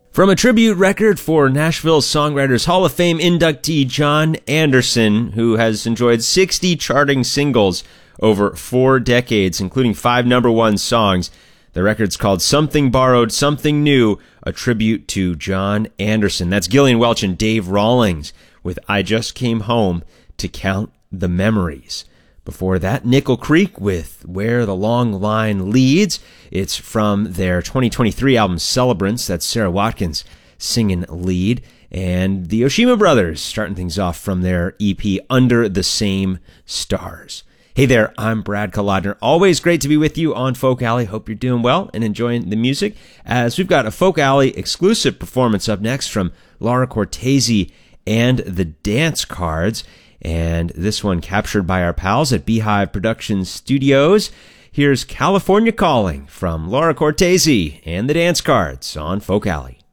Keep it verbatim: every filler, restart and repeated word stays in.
From a tribute record for Nashville Songwriters Hall of Fame inductee John Anderson, who has enjoyed sixty charting singles over four decades, including five number one songs. The record's called Something Borrowed, Something New, a tribute to John Anderson. That's Gillian Welch and Dave Rawlings with I Just Came Home to Count the Memories. Before that, Nickel Creek with Where the Long Line Leads. It's from their twenty twenty-three album Celebrants. That's Sarah Watkins singing lead. And the Oshima Brothers starting things off from their E P Under the Same Stars. Hey there, I'm Brad Kolodner. Always great to be with you on Folk Alley. Hope you're doing well and enjoying the music, as we've got a Folk Alley exclusive performance up next from Laura Cortese and the Dance Cards. And this one captured by our pals at Beehive Productions Studios. Here's California Calling from Laura Cortese and the Dance Cards on Folk Alley.